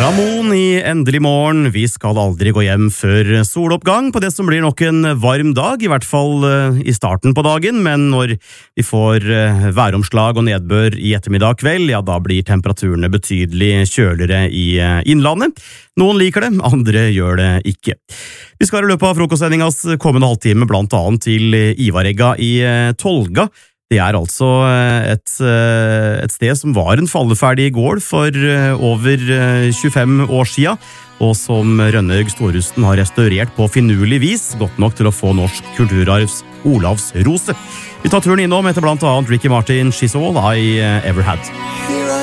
Ramon i Endelig morgen. Vi skal aldri gå hjem før soloppgang på det som blir nok en varm dag, i hvert fall i starten på dagen, men når vi får væromslag og nedbør i ettermiddag kveld, ja, da blir temperaturene betydelig kjøligere i innlandet. Noen liker det, andre gjør det ikke. Vi skal i løpet av frokostsendingas kommende halvtime blant annet til Ivaregga i Tolga. Det er altså et sted som var en falleferdig gård for over 25 år siden, og som Rønnaug Storusten har restaurert på finurlig vis, godt nok til å få norsk kulturarvs Olavs rose. Vi tar turen innom etter blant annet Ricky Martin, She's All I Ever Had.